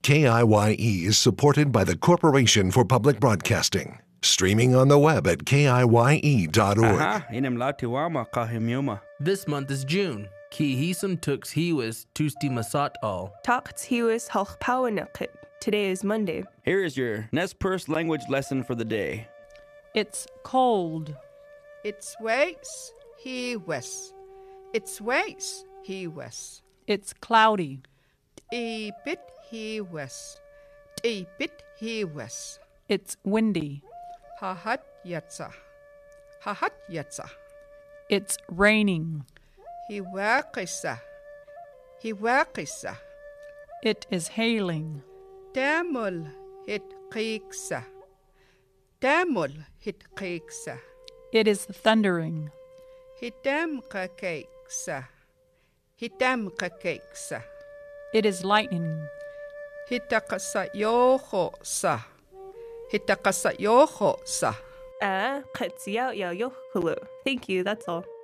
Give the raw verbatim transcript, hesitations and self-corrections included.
K I Y E is supported by the Corporation for Public Broadcasting. Streaming on the web at K I Y E dot org. Aha, inem latiwama kahimyuma. This month is June. Ki hisum tux hiwis tusti masat all. Talks hiwis halch pawanakit. Today is Monday. Here is your Nez Perce language lesson for the day. It's cold. It's waits, he wes. It's waits, he wes. It's cloudy. E bit he wes. E bit he wes. It's windy. Hahat yatsa. Hahat yatsa. It's raining. He wakisa. He wakisa. It is hailing. Damul hit qeeksa. Damul hit qeeksa. It is thundering. Hitam kakeeksa. Hitam kakeeksa. It is lightning. Hitakasa yoho sa. Hitakasa yoho sa. Ah, katsiao ya yohulu. Thank you, that's all.